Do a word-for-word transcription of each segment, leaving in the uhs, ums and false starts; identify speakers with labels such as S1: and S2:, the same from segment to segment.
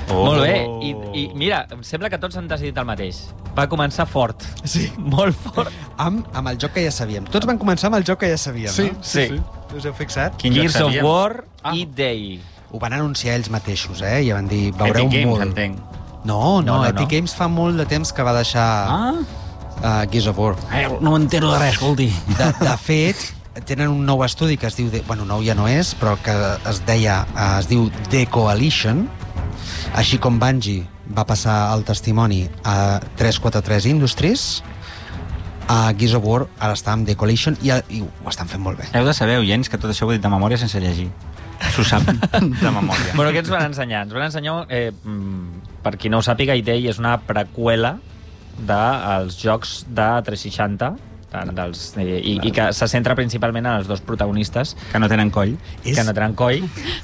S1: Oh.
S2: Molt bé, I, i mira, em sembla que tots han decidit el mateix. Va començar fort.
S3: Sí.
S2: Molt fort.
S3: Amb, amb el joc que ja sabíem. Tots van començar amb el joc que ja sabíem,
S4: Sí,
S3: no?
S4: sí, sí.
S3: Us heu fixat?
S1: Quin joc
S2: Gears of
S1: sabíem?
S2: War
S1: Ah.
S2: i Day.
S3: Ho van anunciar ells mateixos, eh? I van dir, veureu
S1: Epic Games,
S3: molt.
S1: entenc.
S3: No, no,
S2: No, no,
S3: Epic
S2: no.
S3: Games fa molt de temps que va deixar
S1: Ah?
S3: uh, Gears of War.
S1: Eh, no m'entero de res, escolti.
S3: De, de fet, tenen un nou estudi que es diu... De, bueno, nou ja no és, però que es deia... Uh, es diu The Coalition. Així com Bungie va passar el testimoni a tres quaranta-tres Industries, a Gears of War ara està amb The Coalition i, i ho estan fent molt bé.
S1: Heu de saber, oients, que tot això ho he dit de memòria sense llegir. S'ho sap de memòria.
S2: Bueno, què ens van ensenyar? Ens van ensenyar, eh, mm, per qui no ho sàpiga, Day és una preqüela dels jocs de tres seixanta, dels, eh, i, i que se centra principalment en els dos protagonistes
S1: Que no tenen coll.
S3: És...
S2: que no tenen coll.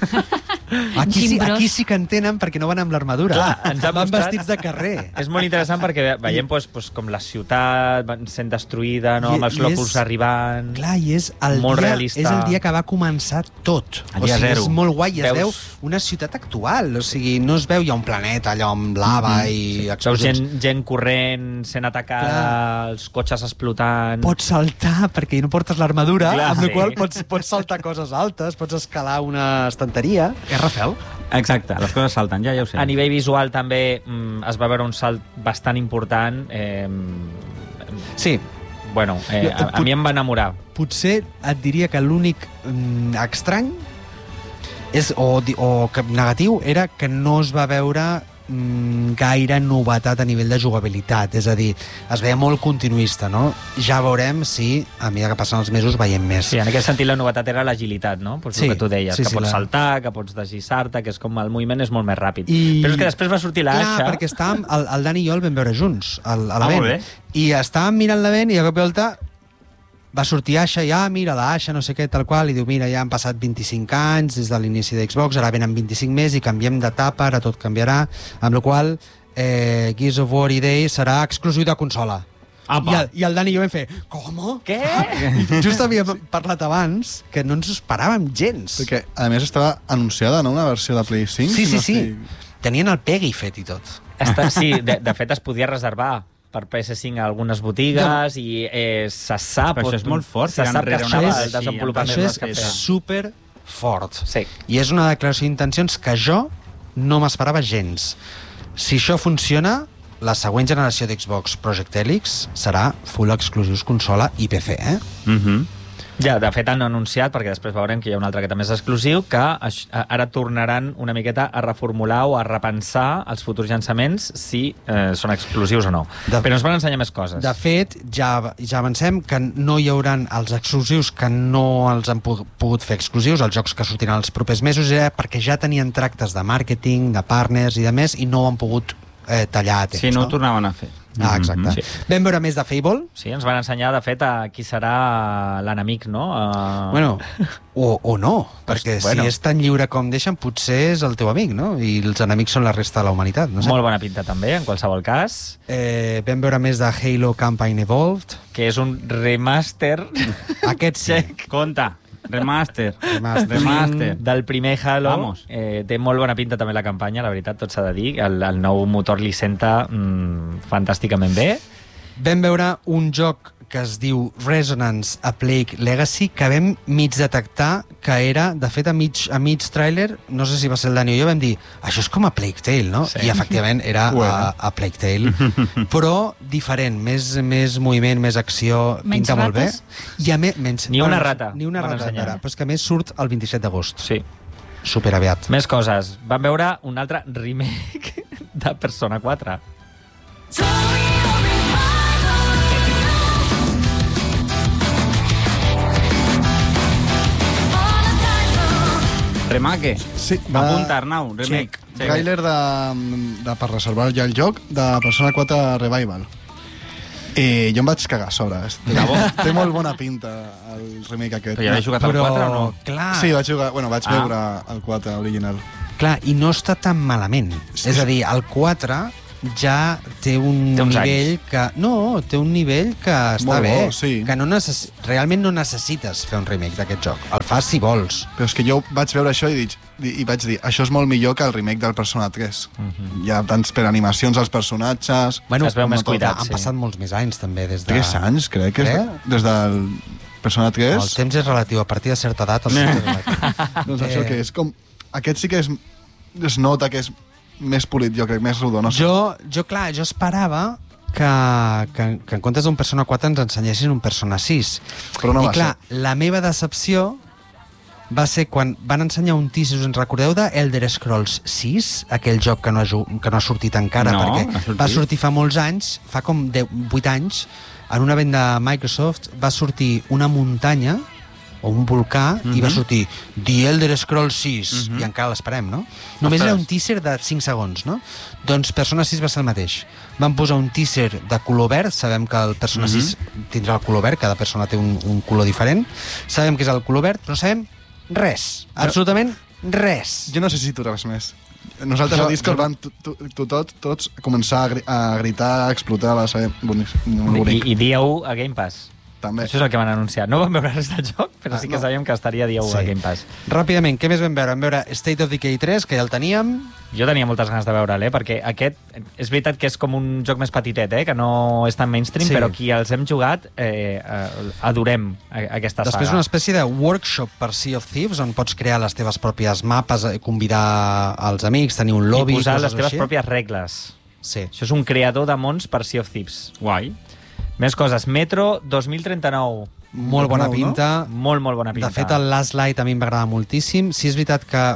S3: Aquí, sí,
S5: Gimbros.
S3: aquí sí que en tenen perquè no van amb l'armadura.
S2: Clar, ens han
S3: van
S2: mostrat-
S3: vestits de carrer.
S2: És molt interessant perquè ve- veiem pues, pues, com la ciutat va sent destruïda, no?
S3: I-
S2: amb els
S3: i
S2: glòbuls
S3: és-
S2: arribant...
S3: Clar, i és el,
S2: Molt
S3: dia,
S2: realista.
S3: és el dia que va començar tot.
S1: El
S3: o
S1: dia
S3: sigui,
S1: zero.
S3: és molt guai i es
S2: Veus-
S3: veu una ciutat actual. O sigui, no es veu ja un planeta allò amb lava mm -hmm. i
S2: Veus
S3: explosions.
S2: gent, gent corrent, sent atacada,
S3: Clar.
S2: els cotxes explotant...
S3: Pots saltar perquè no portes l'armadura,
S2: Clar,
S3: amb la
S2: sí.
S3: qual pots, pots saltar coses altes, pots escalar una estanteria. És Rafael?
S1: Exacte, les coses salten, ja, ja ho sé.
S2: A nivell visual també mm, es va veure un salt bastant important. Eh,
S3: Sí.
S2: bueno, eh, a, a mi em va enamorar.
S3: Potser et diria que l'únic mm, estrany és, o, di- o que negatiu era que no es va veure mm, gaire novetat a nivell de jugabilitat. És a dir, es veia molt continuista, no? Ja veurem si, a mesura que passen els mesos, veiem més.
S2: Sí, en aquest sentit la novetat era l'agilitat, no? Pues
S3: Sí,
S2: el que tu deies,
S3: sí,
S2: que
S3: sí,
S2: pots
S3: la-
S2: saltar, que pots deslliçar-te, que és com el moviment és molt més ràpid.
S3: I-
S2: Però és que després va sortir
S3: Clar,
S2: l'Aixa...
S3: perquè estàvem, el, el Dani i jo el vam veure junts al, a
S1: Ah,
S3: l'event.
S1: molt bé.
S3: I estàvem mirant l'event i de cop i volta va sortir Aixa i, ah, mira, la Aixa, no sé què, tal qual, i diu, mira, ja han passat vint-i-cinc anys des de l'inici d'Xbox, ara venen vint-i-cinc més i canviem d'etapa, ara tot canviarà, amb la qual eh, Gears of War i Day serà exclusiu de consola.
S1: Apa.
S3: I el, I el Dani i jo vam fer, com?
S2: Què?
S3: I just havíem parlat abans que no ens ho esperàvem gens.
S4: Perquè, a més, estava anunciada, no?, una versió de Play cinc.
S3: Sí,
S4: si
S3: sí,
S4: no
S3: sí.
S4: estic-
S3: Tenien el Peggy fet i tot.
S2: Està, sí, de, de fet es podia reservar per P S cinc a algunes botigues i eh, se sap...
S1: Però això és molt fort,
S2: se
S1: tirar
S2: sap que
S1: enrere una
S2: estava
S1: cosa
S2: el
S1: així,
S2: desenvolupament
S3: Això
S2: del
S3: és
S2: que feia.
S3: super fort.
S2: Sí.
S3: I és una declaració d'intencions que jo no m'esperava gens. Si això funciona, la següent generació d'Xbox Project Helix serà full exclusius consola i P C, eh?
S1: Mhm.
S2: Ja, de fet han anunciat, perquè després veurem que hi ha un altre que també és exclusiu, que aix- ara tornaran una miqueta a reformular o a repensar els futurs llançaments si eh, són exclusius o no.
S3: De-
S2: Però ens van ensenyar més coses.
S3: De fet, ja, ja avancem que no hi hauran els exclusius que no els han pu- pogut fer exclusius, els jocs que sortiran els propers mesos, era perquè ja tenien tractes de màrqueting, de partners i de més, i no ho han pogut eh, tallar a temps.
S1: Sí, no ho tornaven a fer.
S3: Ah, exacte.
S1: Mhm.
S2: Sí.
S3: Vam veure més de Fable.
S2: Sí, ens van ensenyar, de fet, a qui serà l'enemic, no? Uh...
S3: Bueno, o, o no, perquè
S2: bueno.
S3: si és tan lliure com deixen, potser és el teu amic, no? I els enemics són la resta de la humanitat, no sé.
S2: Molt bona pinta, també, en qualsevol cas.
S3: Eh, vam veure més de Halo Campaign Evolved.
S2: Que és un remaster
S3: Aquest sí.
S1: Compte, remaster.
S3: Remaster.
S1: Remaster.
S2: del primer Halo.
S1: Vamos.
S2: Eh, té molt bona pinta també la campanya, la veritat, tot s'ha de dir. El, el nou motor li senta mm, fantàsticament bé.
S3: Vam veure un joc que es diu Resonance A Plague Legacy, que vam mig detectar que era, de fet, a mig, a mig tràiler, no sé si va ser el Dani o jo, vam dir, això és com a Plague Tale, no?
S2: Sí.
S3: I efectivament era
S4: Ho
S3: a,
S4: era.
S3: a Plague Tale, però diferent, més, més moviment, més acció,
S5: Menys
S3: pinta molt bé.
S5: rates?
S3: I a més, menys,
S2: Ni una rata
S3: Ni una
S2: van
S3: rata,
S2: ensenyar.
S3: encara, però és que a més surt el vint-i-set d'agost.
S2: Sí.
S3: Super aviat.
S2: Més coses. Vam veure un altre remake de Persona quatre.
S1: Remake.
S4: Sí,
S1: Apunta, Arnau, remake. Sí.
S4: Trailer de, de, per reservar ja el joc de Persona quatre Revival. I jo em vaig cagar a sobre.
S1: De bo.
S4: Té molt bona pinta el remake aquest.
S1: Però ja l'he jugat al quatre o no?
S3: clar,
S4: Sí, vaig jugar, bueno, vaig
S1: Ah.
S4: veure el quatre original.
S3: clar, i no està tan malament.
S4: Sí.
S3: És a dir, el quatre ja té un
S2: Té uns
S3: nivell
S2: anys.
S3: que... No, té un nivell que està
S4: Molt
S3: bé.
S4: bo, sí.
S3: Que no necess... realment no necessites fer un remake d'aquest joc. El fas si vols.
S4: Però és que jo vaig veure això i dic, i vaig dir, això és molt millor que el remake del Persona tres. Uh-huh. Hi ha tants per animacions als personatges...
S3: Bueno,
S2: es veu més cuidat,
S3: han
S2: sí.
S3: passat molts més anys, també, des de...
S4: Tres anys, crec, que és,
S3: Eh?
S4: des del Persona tres.
S3: El temps és relatiu, a partir de certa edat el temps és relatiu.
S4: Doncs això
S3: Eh,
S4: que és com... Aquest sí que és... Es nota que és més polit, jo crec, més rodó. No sé.
S3: Jo, jo, clar, jo esperava que, que, que en comptes d'un Persona quatre ens ensenyessin un Persona sis.
S4: Però no
S3: I
S4: va
S3: clar, la meva decepció va ser quan van ensenyar un teaser, us en recordeu, de Elder Scrolls sis, aquell joc que no ha, ju- que no ha sortit encara,
S1: No,
S3: perquè
S1: ha sortit.
S3: va sortir fa molts anys, fa com deu, vuit anys, en un event de Microsoft va sortir una muntanya o un volcà, mm -hmm. i va sortir The Elder Scrolls sis, mm -hmm. i encara l'esperem, no? Només
S1: Ostres.
S3: era un teaser de cinc segons, no? Doncs Persona sis va ser el mateix. Van posar un teaser de color verd, sabem que el Persona
S1: Mhm.
S3: sis tindrà el color verd, cada persona té un, un color diferent, sabem que és el color verd, però no sabem res, absolutament res.
S4: Jo no sé si tu res més. Nosaltres
S3: Jo-
S4: a Discord
S3: jo-
S4: vam tu, tu, tu, tot, tots començar a, gri a gritar, a explotar, va ser bonic, molt
S2: I,
S4: bonic.
S2: I dia u a Game Pass.
S4: També.
S2: Això és el que van anunciar. No vam veure res del joc, però
S4: Ah,
S2: sí que
S4: no.
S2: sabíem que estaria dia u
S3: Sí.
S2: a Game Pass.
S3: Ràpidament, què més vam veure? Vam veure State of Decay tres, que ja el teníem.
S2: Jo tenia moltes ganes de veure'l, eh? Perquè aquest és veritat que és com un joc més petitet, eh? Que no és tan mainstream,
S3: Sí.
S2: però qui els hem jugat eh, eh, adorem a- aquesta
S3: Després
S2: saga.
S3: una espècie de workshop per Sea of Thieves, on pots crear les teves pròpies mapes, eh, convidar els amics, tenir un lobby...
S2: I posar
S3: coses
S2: les teves
S3: així.
S2: pròpies regles.
S3: Sí.
S2: Això és un creador de mons per Sea of Thieves.
S1: Guai.
S2: Més coses. Metro dos mil trenta-nou.
S3: Molt bona
S4: Nou, no?
S3: pinta.
S2: Molt, molt bona pinta.
S3: De fet, el Last Light a mi em va agradar moltíssim. Sí, és veritat que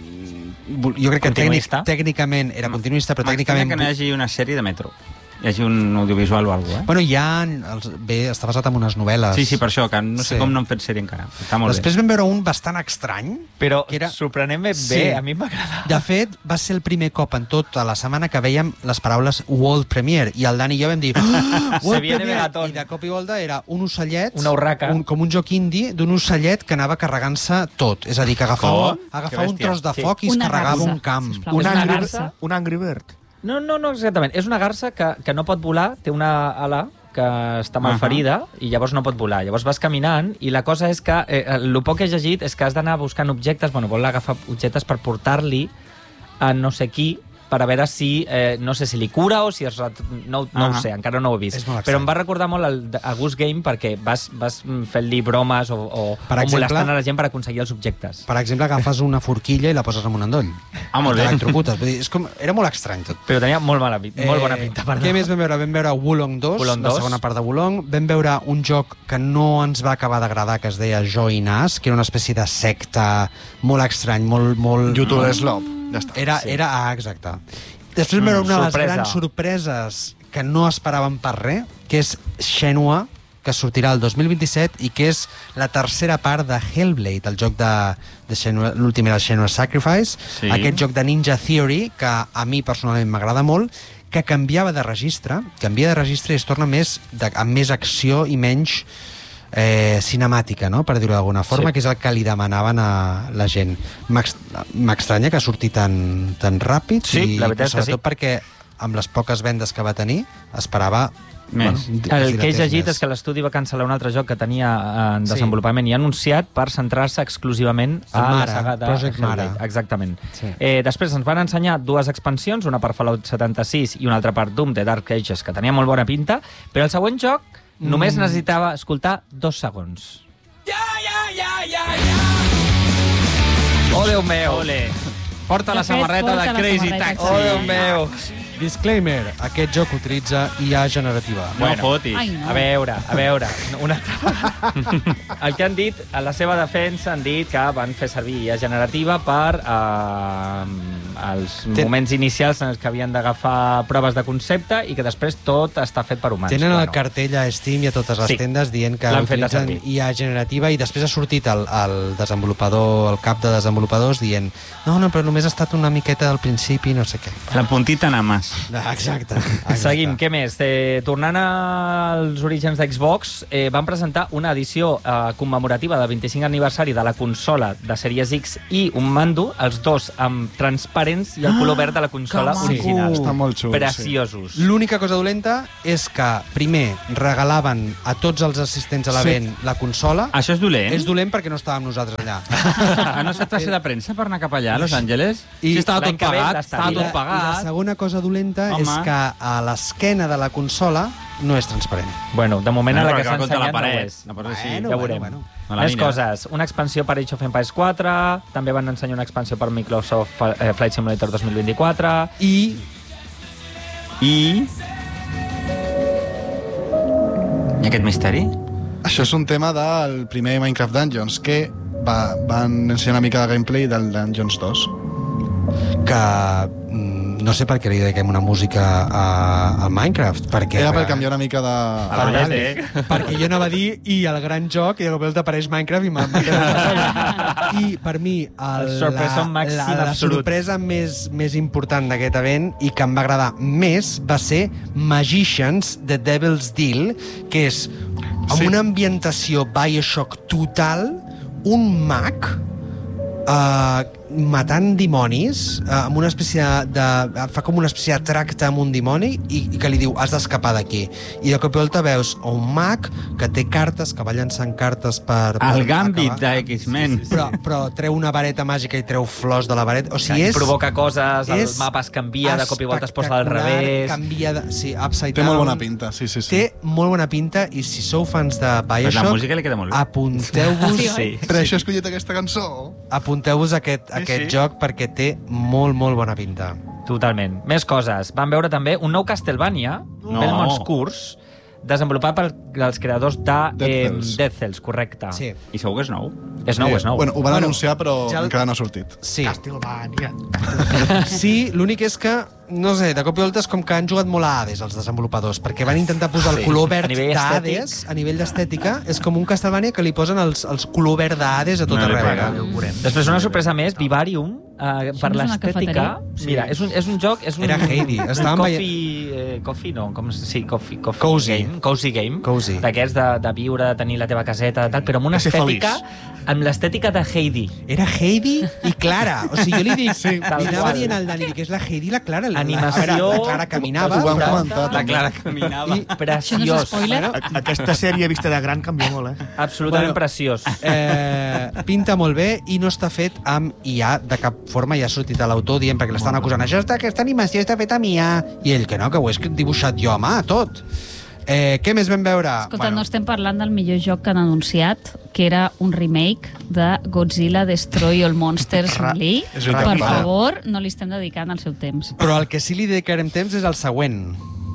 S3: mm, jo crec que tècnic,
S2: Continuista.
S3: tècnicament era continuista, però
S1: M'estranya
S3: tècnicament...
S1: que no hi hagi una sèrie de Metro. Hi hagi un audiovisual o alguna cosa, eh?
S3: Bueno, hi ha... Els... Bé, està basat en unes novel·les.
S1: Sí, sí, per això, que no sé
S3: Sí.
S1: com no han fet sèrie encara. Està molt
S3: Després vam veure un bastant estrany.
S2: Però
S3: que era-
S2: sorprenentment
S3: Sí.
S2: bé, a mi em va agradar.
S3: De fet, va ser el primer cop en tota la setmana que veiem les paraules World Premiere, i el Dani i jo vam dir ah,
S2: Se
S3: World
S2: viene
S3: Premiere,
S2: Megaton.
S3: i de cop i volta era un ocellet,
S2: Una urraca.
S3: un, com un joc indie d'un ocellet que anava carregant-se tot, és a dir, que agafava,
S1: Com?
S3: agafava
S1: Que
S3: un
S1: bèstia.
S3: tros de
S2: Sí.
S3: foc i es
S5: Una
S3: carregava
S5: garsa,
S3: un camp.
S5: sisplau.
S2: Un
S5: És una
S2: angry-
S5: garsa?
S6: Un Angry Bird.
S2: No, no, no exactament. És una garça que, que no pot volar, té una ala que està mal
S1: Ahà.
S2: ferida i llavors no pot volar. Llavors vas caminant i la cosa és que, eh, el poc que he llegit és que has d'anar buscant objectes, bueno, vol agafar objectes per portar-li a no sé qui, per a veure si, eh, no sé si li cura o si es... ret- No, no ho
S1: Ahà.
S2: sé, encara no ho he vist.
S3: És molt
S2: Però
S3: estrany.
S2: em va recordar molt el, a Goose Game perquè vas, vas fent-li bromes o, o,
S3: Per
S2: o
S3: exemple-
S2: molestant a la gent per aconseguir els objectes.
S3: Per exemple, agafes una forquilla i la poses en un endoll.
S1: Ah, molt bé.
S3: T'electrocutes. Vull dir, és com... Era molt estrany tot.
S2: Però tenia molt, mala, pinta, molt bona pinta. Perdó.
S3: Què més vam veure? Vam veure Wulong dos,
S2: Wulong
S3: la
S2: dos.
S3: segona part de Wulong. Vam veure un joc que no ens va acabar d'agradar, que es deia Join Us, que era una espècie de secta molt estrany, molt... molt
S4: YouTuber's Love. Ja està.
S3: Era,
S2: Sí.
S3: era ah, exacte. Després vam veure
S2: Mm,
S3: una de les
S2: sorpresa.
S3: grans sorpreses que no esperàvem per res, que és Shenmue, que sortirà el dos mil vint-i-set i que és la tercera part de Hellblade, el joc de, de Shenmue, l'últim era Shenmue Sacrifice,
S1: Sí.
S3: aquest joc de Ninja Theory, que a mi personalment m'agrada molt, que canviava de registre, canvia de registre i es torna més de, amb més acció i menys eh, cinemàtica, no? Per dir-ho d'alguna forma,
S2: Sí.
S3: que és el que li demanaven a la gent. M'ex- M'estranya que surti tan, tan ràpid
S2: Sí,
S3: i
S2: la veritat és que
S3: sobretot perquè amb les poques vendes que va tenir esperava
S1: Més.
S3: di-
S2: El que he
S3: dilatés
S2: llegit
S3: més.
S2: és que l'estudi va cancel·lar un altre joc que tenia en
S3: Sí.
S2: desenvolupament i anunciat per centrar-se exclusivament
S3: El
S2: a
S3: Mara,
S2: la saga de
S3: Project
S2: Hellblade.
S3: Mara.
S2: Exactament.
S3: Sí.
S2: Eh, després ens van ensenyar dues expansions, una per Fallout setanta-sis i una altra per Doom The Dark Ages, que tenia molt bona pinta, però el següent joc només
S3: Mm.
S2: necessitava escoltar dos segons. Oh, Déu meu!
S1: Ole. Porta la
S5: De fet,
S1: samarreta
S5: porta
S1: de
S5: la
S1: Crazy
S5: samarreta,
S1: Taxi.
S5: sí.
S2: Oh, Déu meu!
S3: Disclaimer, aquest joc utilitza I A generativa.
S1: No
S2: Bueno.
S1: fotis.
S5: Ai, no.
S2: A veure, a veure, una altra vegada. El que han dit, a la seva defensa, han dit que van fer servir I A generativa per eh, els
S3: Ten-
S2: moments inicials en els que havien d'agafar proves de concepte i que després tot està fet per humans.
S3: Tenen el
S2: Bueno,
S3: cartell a Steam i a totes les
S2: Sí.
S3: tendes dient que
S2: L'han fet
S3: utilitzen
S2: servir.
S3: I A generativa i després ha sortit el, el desenvolupador, el cap de desenvolupadors dient no, no, però només ha estat una miqueta al principi, no sé què.
S1: La puntita nada más.
S3: Exacte. exacte.
S2: Seguim, què més? Eh, tornant als orígens d'Xbox, eh, van presentar una edició eh, commemorativa del vint-i-cinc aniversari de la consola de Series X i un mando, els dos amb transparència transparents i el color verd de la consola
S3: Que
S2: original.
S3: maco.
S4: Està molt xulo,
S2: Preciosos.
S3: L'única cosa dolenta és que, primer, regalaven a tots els assistents a l'event la consola.
S1: Això és dolent?
S3: És dolent perquè no estàvem nosaltres allà.
S1: Ah, no s'ha de ser de premsa per anar cap allà, a Los Angeles?
S3: I
S1: Si estava
S2: l'any
S1: tot
S2: que ve
S1: pagat,
S2: l'estadi.
S1: estava
S3: I
S1: tot
S3: la, I la
S1: pagat.
S3: segona cosa dolenta
S1: Home.
S3: és que a l'esquena de la consola no és transparent.
S2: Bueno, de moment,
S1: Bueno,
S2: a la que
S1: perquè
S2: s'ha
S1: va contra la
S2: ensenyat no ho
S1: paret.
S2: és.
S1: La posa així.
S3: Bueno,
S2: Ja
S3: bueno,
S2: veurem.
S3: bueno.
S1: A la
S2: Més
S1: mina.
S2: coses. Una expansió per Age of Empires quatre, també van ensenyar una expansió per Microsoft eh, Flight Simulator dos mil vint-i-quatre.
S3: I
S1: I... I aquest misteri?
S4: Això és un tema del primer Minecraft Dungeons, que va, van ensenyar una mica de gameplay del Dungeons dos.
S3: que mm, no sé per què li dediquem una música a, a Minecraft. Perquè,
S4: Era per canviar una mica de...
S1: A la
S3: Vale,
S1: Rollete.
S3: perquè jo anava a dir i el gran joc, i de cop t'apareix Minecraft i m'ha m'ha quedat la colla. I per mi el,
S2: El sorpresa màxim
S3: la, la
S2: absolut.
S3: sorpresa més, més important d'aquest event i que em va agradar més va ser Magicians The Devil's Deal, que és amb
S4: Sí.
S3: una ambientació Bioshock total, un mag uh, matant dimonis, uh, amb una espècie de, de... fa com una espècie de tracte amb un dimoni i, i que li diu, has d'escapar d'aquí. I de cop i volta veus un mag que té cartes, que va llançant cartes per... per
S1: El Gambit
S3: acabar.
S1: de X-Men.
S3: Però, però treu una vareta màgica i treu flors de la vareta. O sigui,
S2: I
S3: és...
S2: provoca coses, el
S3: és
S2: mapa es canvia, de cop i volta es posa al
S3: espectacular,
S2: revés.
S3: Canvia de... Sí, upside
S4: Té
S3: down.
S4: molt bona pinta, sí, sí, sí.
S3: Té molt bona pinta i si sou fans de
S1: Pues la
S3: Bioshock,
S1: música li queda molt bé.
S3: apunteu-vos
S2: Sí.
S4: Per això he escollit aquesta cançó.
S3: apunteu-vos a aquest, a aquest
S1: sí.
S3: joc perquè té molt, molt bona pinta.
S2: Totalment. Més coses. Vam veure també un nou Castlevania,
S1: No.
S2: Belmont's Curse, desenvolupat pels creadors de
S4: Dead
S2: eh,
S4: Cells.
S2: Dead Cells, correcte.
S3: Sí.
S1: I segur que és nou?
S2: És nou, és nou.
S4: Bueno, ho van
S3: Bueno,
S4: anunciar, però
S3: ja el-
S4: encara no ha sortit.
S3: Sí.
S5: Castlevania.
S3: Sí, l'únic és que, no sé, de cop i volta és com que han jugat molt a Hades, els desenvolupadors, perquè van intentar posar el
S2: Sí.
S3: color
S2: A
S3: verd
S2: nivell
S3: d'Hades, a nivell d'estètica, és com un Castlevania que li posen els, els color verd d'Hades a tot
S1: No li
S3: arreu.
S1: pega.
S5: Ja ho veurem.
S2: Després, una sorpresa més, Vivarium, eh, per
S6: no és una
S2: l'estètica...
S6: cafeteria?
S2: Mira, és un, és un joc... És un,
S3: Era Heidi.
S2: Un
S3: Estàvem
S2: coffee, eh, coffee, no, com, es- sí, coffee, coffee
S3: Cozy.
S2: game. Cozy game.
S3: Cozy.
S2: D'aquests de, de viure, de tenir la teva caseta, tal, però amb una
S4: De ser
S2: estètica...
S4: feliç.
S2: Amb l'estètica de Heidi.
S3: Era Heidi i Clara. O sigui, jo li dic...
S4: Sí.
S3: li
S2: Tal
S3: anava
S2: qual.
S3: dient al Dani, dic, és la Heidi i la Clara. La,
S2: Animació.
S3: La, la Clara caminava.
S4: Ho vam
S3: però-
S4: comentar,
S1: La
S4: també.
S1: Clara caminava.
S3: I,
S2: Preciós.
S6: Això no és spoiler?
S5: A- Aquesta sèrie vista de gran canvia molt, eh?
S2: Absolutament
S3: Bueno,
S2: preciós.
S3: eh, pinta molt bé i no està fet amb I A de cap forma. Ja ha sortit a l'autor dient perquè l'estan acusant. Això està, aquesta animació està feta amb I A. I ell, que no, que ho he escrit- dibuixat jo a mà, tot. Eh, què més vam veure?
S6: Escolta, no estem parlant del millor joc que han anunciat, que era un remake de Godzilla Destroy All Monsters
S5: Ra-
S6: Lee.
S4: és veritat,
S6: Per
S4: para.
S6: favor, no li estem dedicant el seu temps.
S3: Però el que sí li dedicarem temps és el següent.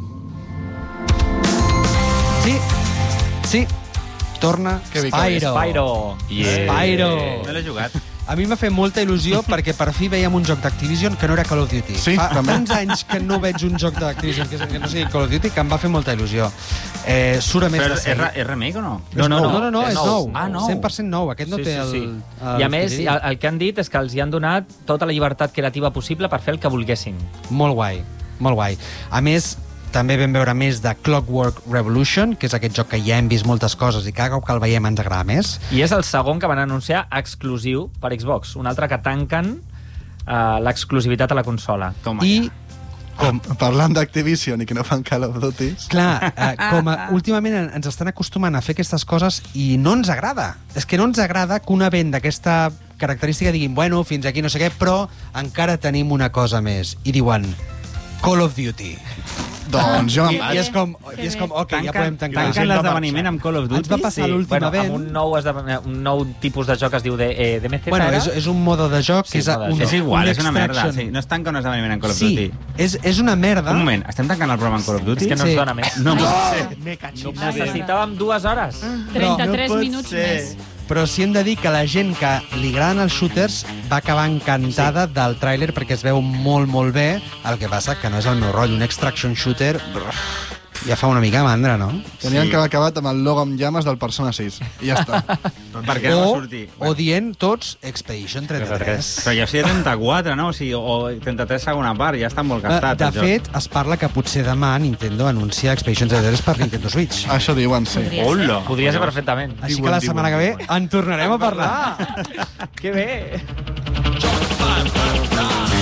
S3: Sí, sí, torna
S4: Que bé, que bé.
S3: Spyro.
S2: Spyro.
S1: Yeah.
S3: Spyro.
S1: No l'he jugat.
S3: A mi m'ha fet molta il·lusió perquè per fi veiem un joc d'Activision que no era Call of Duty.
S4: Sí,
S3: Fa
S4: també.
S3: tants anys que no veig un joc d'Activision que, que no sigui Call of Duty que em va fer molta il·lusió. Eh, surt a més
S1: Però
S3: de
S1: és,
S3: sèrie.
S1: re- és remake o no?
S2: No, no,
S3: no, no, no,
S2: és
S3: és
S2: nou.
S3: nou.
S1: Ah, nou.
S3: cent per cent nou. Aquest no
S2: Sí,
S3: té
S2: sí,
S3: el...
S2: sí.
S3: el
S2: I a més,
S3: estil.
S2: el, el que han dit és que els hi han donat tota la llibertat creativa possible per fer el que volguessin.
S3: Molt guai, molt guai. A més, també vam veure més de Clockwork Revolution, que és aquest joc que ja hem vist moltes coses i cada cop que el veiem ens agrada més.
S2: I és el segon que van anunciar exclusiu per Xbox. Un altre que tanquen uh, l'exclusivitat a la consola.
S1: Toma
S3: I, com,
S4: Parlant d'Activision i que no fan Call of Duty...
S3: clar, eh, com a, últimament en- ens estan acostumant a fer aquestes coses i no ens agrada. És que no ens agrada que un event d'aquesta característica diguin, bueno, fins aquí no sé què, però encara tenim una cosa més. I diuen, Call of Duty.
S4: Doncs jo
S3: I,
S4: me'n
S3: i és
S4: vaig.
S3: com, i és com ok, ja podem tancar.
S1: tanquen l'esdeveniment amb Call of Duty.
S3: Ens va passar l'últim
S2: bueno,
S3: event.
S2: amb un nou, esdeven- un nou tipus de joc que es diu de, eh, D M Z.
S3: Bueno,
S2: era?
S3: és, és un mode de joc
S2: Sí,
S3: que és,
S2: mode de
S3: un,
S2: joc.
S1: És igual,
S3: un
S1: és una merda.
S3: extraction.
S1: Sí, no es tanca un esdeveniment en Call of
S3: Sí,
S1: Duty.
S3: és, és una merda.
S1: Un moment, estem tancant el programa en Call of Duty?
S2: És que no
S3: Sí.
S2: ens dona més.
S1: No,
S5: Me cachis.
S2: Necessitàvem dues hores.
S6: trenta-tres
S1: no pot
S6: minuts
S1: ser.
S6: més.
S3: Però sí hem de dir que la gent que li agraden els shooters va acabar encantada sí. del tràiler perquè es veu molt, molt bé. El que passa que no és el meu rotllo. Un extraction shooter brrr, ja fa una mica de mandra, no?
S4: Tenien
S1: Sí.
S4: que haver acabat amb el logo amb llames del Persona sis. I ja està.
S1: Per què no va
S3: O,
S1: sortir?
S3: o dient tots Expedition trenta-tres.
S1: Però ja seria trenta-quatre, no? O, sigui, o trenta-tres segona part, ja està molt gastat.
S3: De
S1: el joc.
S3: fet, es parla que potser demà Nintendo anuncia Expedition trenta-tres per Nintendo Switch.
S4: Això diuen, sí.
S6: Podria ser.
S1: Hola!
S2: Podria ser perfectament.
S3: Així que la setmana que ve en tornarem a parlar.
S2: Que bé!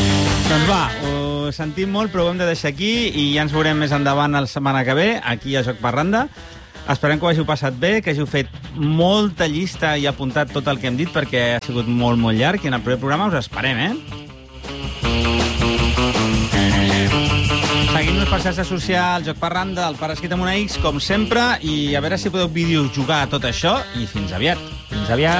S1: Doncs va, ho sentim molt, però ho hem de deixar aquí i ja ens veurem més endavant la setmana que ve, aquí a Joc Parranda. Esperem que ho hàgiu passat bé, que hàgiu fet molta llista i apuntat tot el que hem dit, perquè ha sigut molt, molt llarg, i en el proper programa us esperem, eh? Seguim-nos per xarxa social, Joc Parranda, el Pare Escrit amb una X, com sempre, i a veure si podeu videojugar tot això, i fins aviat.
S2: Fins aviat.